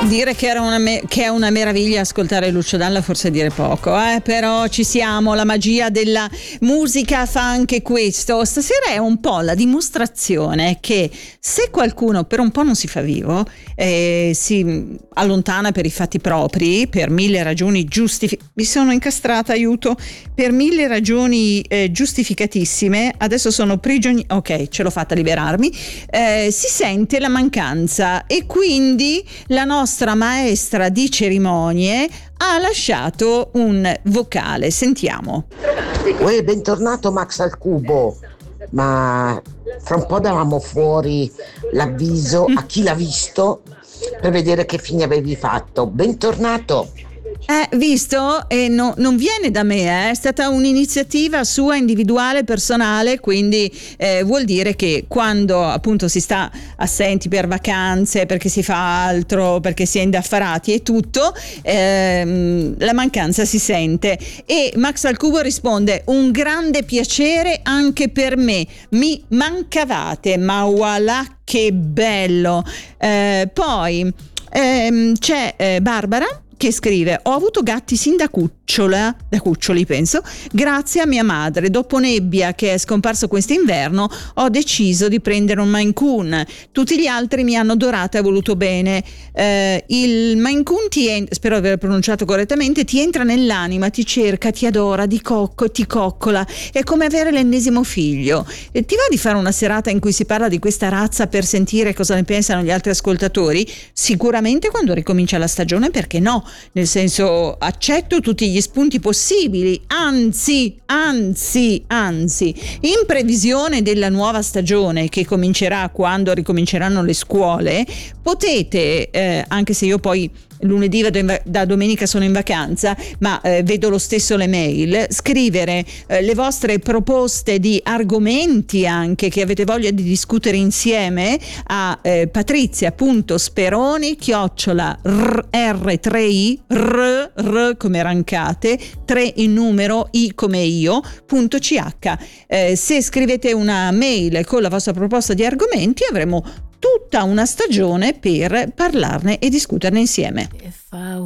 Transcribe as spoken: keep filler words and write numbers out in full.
Dire che, era una me- che è una meraviglia ascoltare Lucio Dalla forse dire poco, eh? Però ci siamo, la magia della musica fa anche questo. Stasera è un po' la dimostrazione che se qualcuno per un po' non si fa vivo, eh, si allontana per i fatti propri, per mille ragioni giustificate, mi sono incastrata, aiuto, per mille ragioni eh, giustificatissime, adesso sono prigioniero, ok, ce l'ho fatta liberarmi, eh, si sente la mancanza e quindi la nostra maestra di cerimonie ha lasciato un vocale, sentiamo. Uè, bentornato Max al cubo, ma fra un po' davamo fuori l'avviso a chi l'ha visto per vedere che fine avevi fatto. Bentornato. Eh, visto? E no, non viene da me, eh. È stata un'iniziativa sua individuale, personale, quindi eh, vuol dire che quando appunto si sta assenti per vacanze, perché si fa altro, perché si è indaffarati e tutto, ehm, la mancanza si sente. E Max al cubo risponde: un grande piacere anche per me, mi mancavate, ma voilà che bello. Eh, poi ehm, c'è eh, Barbara che scrive: ho avuto gatti sin da cucciola, da cuccioli penso, grazie a mia madre. Dopo Nebbia, che è scomparso quest'inverno, ho deciso di prendere un Maine Coon. Tutti gli altri mi hanno adorata e voluto bene. Eh, il Maine Coon ti en- spero di aver pronunciato correttamente, ti entra nell'anima, ti cerca, ti adora, di cocco, ti coccola. È come avere l'ennesimo figlio. E ti va di fare una serata in cui si parla di questa razza per sentire cosa ne pensano gli altri ascoltatori? Sicuramente quando ricomincia la stagione, perché no? Nel senso, accetto tutti gli spunti possibili, anzi, anzi, anzi, in previsione della nuova stagione che comincerà quando ricominceranno le scuole, potete, eh, anche se io poi lunedì vado in va- da domenica sono in vacanza, ma eh, vedo lo stesso le mail, scrivere eh, le vostre proposte di argomenti anche che avete voglia di discutere insieme a eh, patrizia.speroni chiocciola r tre i r r come rancate, tre in numero, i come io, punto ch. Eh, se scrivete una mail con la vostra proposta di argomenti avremo tutta una stagione per parlarne e discuterne insieme.